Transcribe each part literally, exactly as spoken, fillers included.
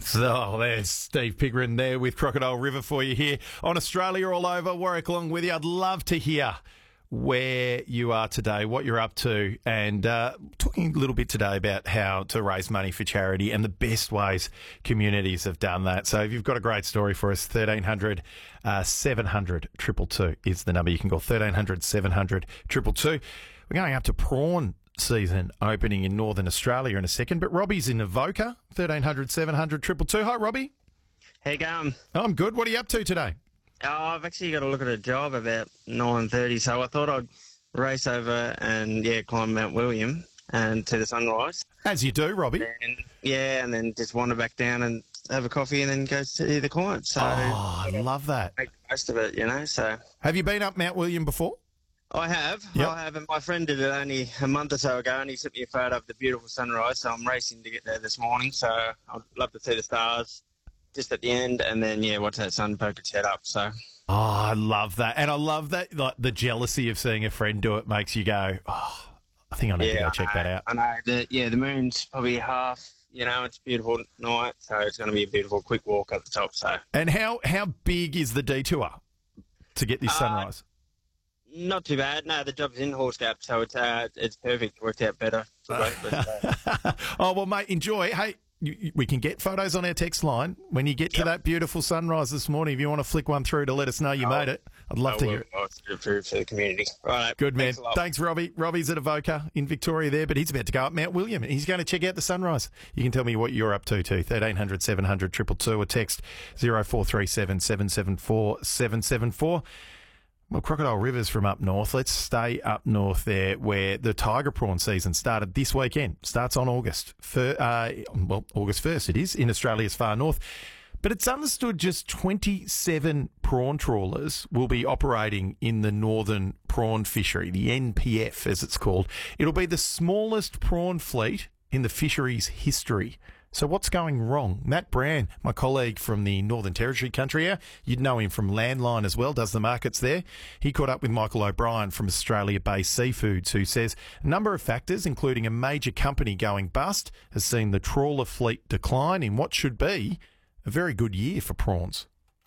So there's Steve Pigrin there with Crocodile River for you here on Australia All Over. Warwick along with you. I'd love to hear where you are today, what you're up to, and uh, talking a little bit today about how to raise money for charity and the best ways communities have done that. So if you've got a great story for us, thirteen hundred, seven hundred, two two two is the number you can call, thirteen hundred, seven hundred, two two two. We're going up to prawn season opening in Northern Australia in a second, but Robbie's in Avoca, thirteen hundred, seven hundred, two two two. Hi, Robbie. How you going? I'm good. What are you up to today? Oh, I've actually got to look at a job about nine thirty, so I thought I'd race over and, yeah, climb Mount William and to the sunrise. As you do, Robbie. And, yeah, and then just wander back down and have a coffee and then go see the client. So Oh, I love that. make the most of it, you know, so... Have you been up Mount William before? I have. Yep. I have, and my friend did it only a month or so ago, and he sent me a photo of the beautiful sunrise, so I'm racing to get there this morning, so I'd love to see the stars just at the end, and then, yeah, watch that sun poke its head up, so... Oh, I love that. And I love that, like, the jealousy of seeing a friend do it makes you go, oh, I think I need yeah, to go check I know, that out. I know. The, yeah, the moon's probably half, you know, it's a beautiful night, so it's going to be a beautiful quick walk at the top, so... And how, how big is the detour to get this Uh, sunrise? Not too bad. No, the job's in Horse Gap, so it's uh, it's perfect. Worked out better. For both of us, so. Oh, well, mate, enjoy. Hey, you, you- we can get photos on our text line when you get to Yep. that beautiful sunrise this morning. If you want to flick one through to let us know you Oh, made it, I'd love I to will- hear it. I'll do it for, for the community. Right. Good man. Thanks a lot. Thanks, Robbie. Robbie's at Avoca in Victoria there, but he's about to go up Mount William. He's going to check out the sunrise. You can tell me what you're up to too. thirteen hundred, seven hundred, two two two or text zero four three seven, seven seven four, seven seven four. Well, Crocodile River's from up north. Let's stay up north there where the tiger prawn season started this weekend. Starts on August. Fir- uh, well, August first it is in Australia's far north. But it's understood just twenty-seven prawn trawlers will be operating in the northern prawn fishery, the N P F as it's called. It'll be the smallest prawn fleet in the fishery's history. So what's going wrong? Matt Brand, my colleague from the Northern Territory country here, you'd know him from Landline as well, does the markets there. He caught up with Michael O'Brien from Australia-based Seafoods, who says a number of factors, including a major company going bust, has seen the trawler fleet decline in what should be a very good year for prawns.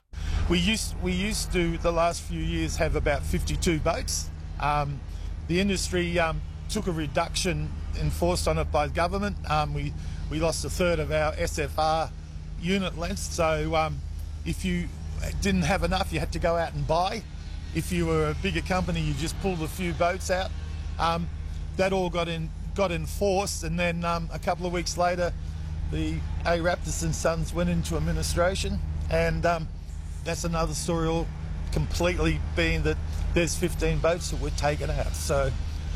We used we used to the last few years have about fifty-two boats. Um, the industry um, took a reduction enforced on it by the government. Um, we we lost a third of our S F R unit length. So um, if you didn't have enough, you had to go out and buy. If you were a bigger company, you just pulled a few boats out. Um, that all got in got enforced, and then um, a couple of weeks later, the A. Raptis and Sons went into administration, and um, that's another story all completely being that there's fifteen boats that were taken out. So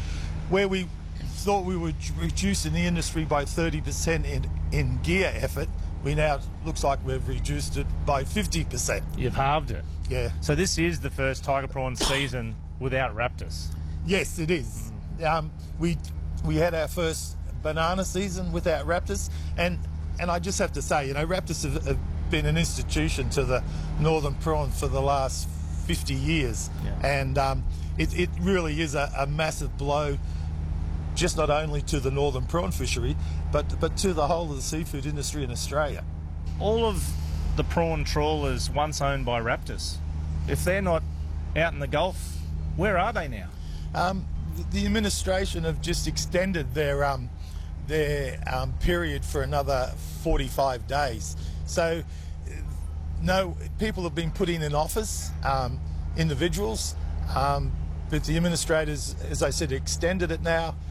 where we thought we were reducing the industry by thirty percent in, in gear effort, we now looks like we've reduced it by fifty percent. You've halved it. Yeah. So this is the first tiger prawn season without Raptors. Yes, it is. Um, we we had our first banana season without Raptors, and and I just have to say, you know, Raptors have, have been an institution to the northern prawn for the last fifty years, Yeah. and um, it, it really is a, a massive blow, just not only to the northern prawn fishery, but but to the whole of the seafood industry in Australia. All of the prawn trawlers once owned by Raptors, if they're not out in the Gulf, where are they now? Um, the, the administration have just extended their um, their um, period for another forty-five days. So, uh, no, people have been put in in office, um, individuals, um, but the administrators, as I said, extended it now.